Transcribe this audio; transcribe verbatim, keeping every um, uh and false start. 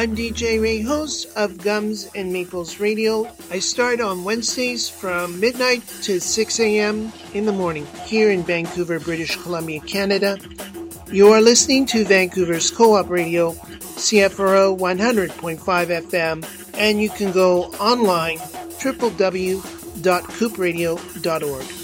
I'm D J Ray, host of Gums and Maples Radio. I start on Wednesdays from midnight to six a.m. in the morning here in Vancouver, British Columbia, Canada. You are listening to Vancouver's Co-op Radio, C F R O one hundred point five F M, and you can go online, w w w dot coop radio dot org.